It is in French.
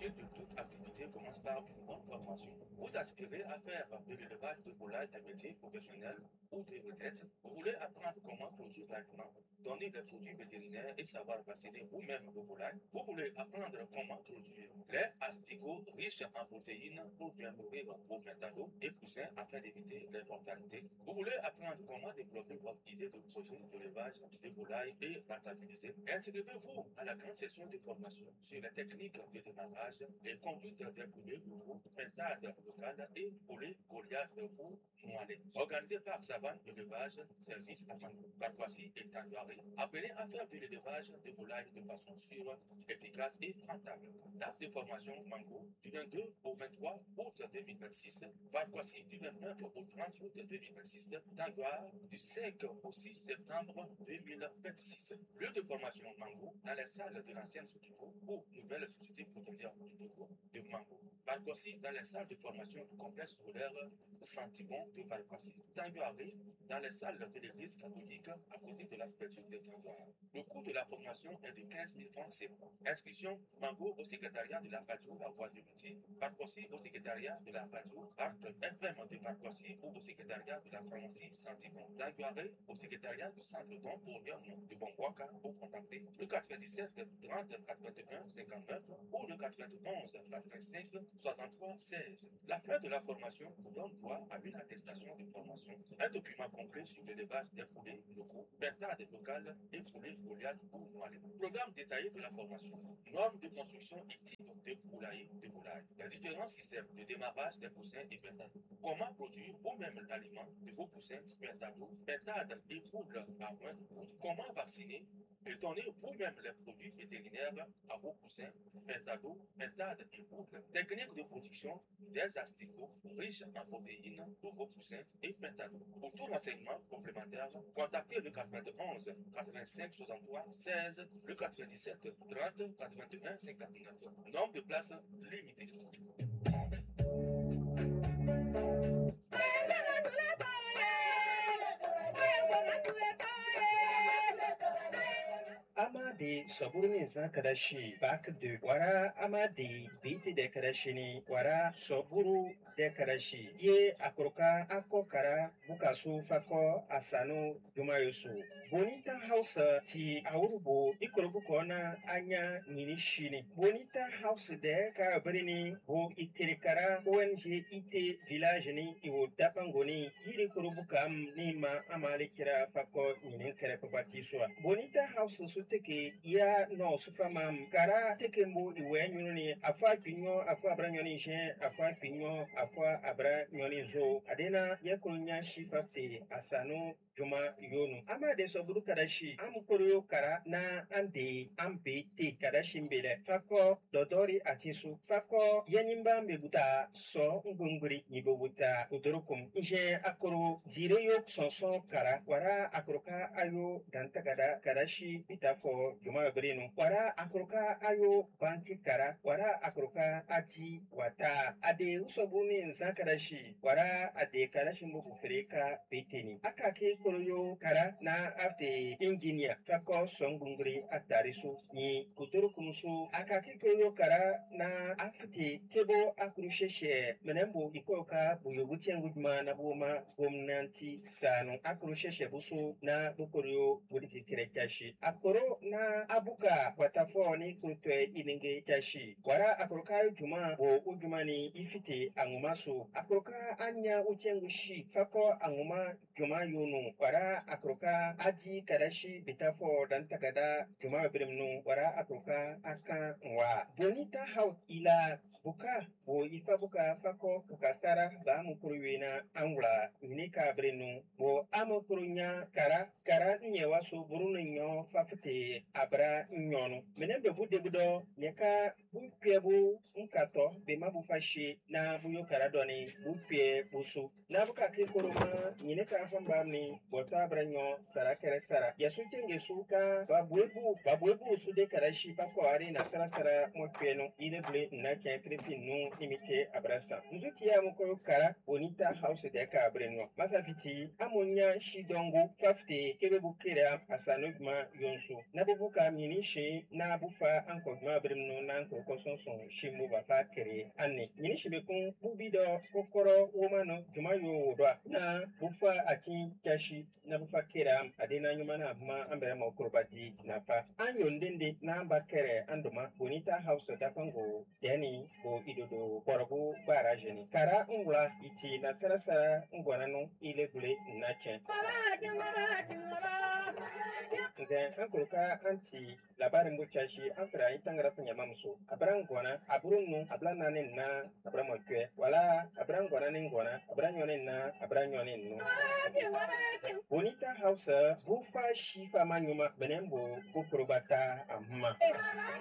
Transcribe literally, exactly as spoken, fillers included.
l'objet de toute activité commence par une bonne formation. Vous aspirez à faire de l'élevage de volailles un métier professionnel ou de retraite. Vous voulez apprendre comment produire l'aliment, donner des produits vétérinaires et savoir vacciner vous-même vos volailles. Vous voulez apprendre comment produire lait asticots riches en protéines pour bien nourrir vos méthados et poussins afin d'éviter les mortalités. Vous voulez apprendre comment développer votre idée de projet d'élevage de volailles et rentabiliser. Inscrivez-vous à la grande session de formation sur les techniques de démarrage, les conduites des poulets locaux, méthodes locales et poulets Goliath pour Moalé. Organisé par Savane Élevage, Service à Mango, Barquassi et Tanouari. Appelez à faire de l'élevage de volailles de façon sûre, efficace et rentable. Date de formation Mango du vingt-deux au vingt-trois août deux mille vingt-six, Barquassi du vingt-neuf au trente août deux mille vingt-six, Tanouari du cinq au six septembre deux mille vingt-six. Lieu de formation Mango dans les salles de l'ancienne Sotico ou nouvelle société protégée de Mango. Barquassi dans les salles de formation du complexe scolaire Santibon de Barquassi. Tanouari dans les salles de l'église catholique à côté de la préfecture de Tanouari. Le coût de la formation est de quinze mille francs C F A. Inscription Mango au secrétariat de la radio La Voix du Métier, Barquassi au secrétariat de la radio Art F M de Barquassi ou au secrétariat de la pharmacie Santibon. Tanouari au secrétariat du centre don pour Lyon de Bonboaka pour contacter le quatre-vingt-dix-sept trente quatre-vingt-un cinquante-neuf ou le quatre-vingt-onze quatre-vingt-cinq soixante-trois seize. La fin de la formation vous donne droit à une attestation de formation, un document complet sur l'élevage des poulets locaux, méthodes locales et poulets Goliath ou Moalé. Programme détaillé de la formation, normes de construction et types de poulailler de volailles, les différents systèmes de démarrage des poussins et méthados, comment produire vous-même l'aliment de vos poussins, méthados, méthodes et poudres à moindre coût, comment vacciner et donner vous-même les produits vétérinaires à vos poussins, méthados, méthodes et poudres, techniques de production des asticots riches en protéines pour vos poussins et méthados. Pour tout renseignement complémentaire, contactez le quatre-vingt-onze quatre-vingt-cinq soixante-trois seize, le quatre-vingt-dix-sept trente quatre-vingt-un cinquante-neuf. Nombre de places limité. Amade saburin za kadashi bak de wara amade biti de kadashini wara saburu de kadashi ye akroka akokara bukasu fako asano jumayosu bonita hausa ti awurbo ikorobu kona anya nini shini bonita house de ka brini bo itirikara O N G ite village ni iwo dapangoni yiri korobu kam ni ma amale kira fako nini kere papati soa bonita house su teke ya no sufamam kara teke mbo iwe nyuni afa pinyo afa abra nyoni jen afa pinyo afa abra nyoni zo adena yakunya shifate asano juma yonu ama de soburu kadashi amukoro kara na ande ambe te kadashi mbele fako dodori atisu fako yanimba mebuta so ngunguri nibobuta udorokum nje akoro zire yo sonson kara wara akoroka ayo dantakada kadashi bitafo juma brenu wara akoroka ayo banki kara wara akoroka ati wata ade usobuni nzakadashi wara ade kadashi mbuku freka beteni akake koroyo kara na afte engineer fako songungri atarisu ni kuturu kumsu akake koroyo kara na afte kebo akrusheshe menembo ikoka buyobuti ngudma na boma gomnanti sanu akrusheshe busu na bukoroyo budiki kirekashi akoro na abuka watafo ni kutwe ilinge kashi wara akoroka juma bo ujumani ifite angumasu akoroka anya uchengushi fako anguma juma yunu wara akroka aji kadashi bitafo dan takada juma birimnu wara akroka aka wa bonita haut ila buka bo ifa buka fako kakasara ba mukurwina angula nika birinu bo amukurunya kara kara nyewa so burunu nyo fafete abra nyonu menembe bude budo neka bupiebu nkato be mabufashi na buyo kara doni bupie busu na buka kikoroma nyine ka fambamni bota branyo sarake sara ya su tenge su ka babuebu babuebu su de karashi pa ko ari na sara sara mo kweno ile ble na ke kripin nu imite abrasa nzuti ya mo ko kara bonita house de ka abreno masafiti amonya shidongo fafte kebe bukira asanugma yonsu na bubuka minishi na bufa anko ma bremno na anko ko sonson shimu ba fa kere anne minishi be kun bubido kokoro womano jumayo do na bufa ati kashi na bufa kera adena nyuma na ma ambere ma kurbati na fa anyo ndende na bakere anduma bonita house da pango deni bo idodo borgo barajeni kara ngula iti na sarasara ngwana no ile bule na chen ngan an kurka anti labarin bucashi an fira yi tangara funya mamso abran gona aburun nu ablan nanin na abran makwe wala abran gona nin gona abran yonin na abran yonin nu bonita hausa bufa shi fama nyuma benembo kukurbata amma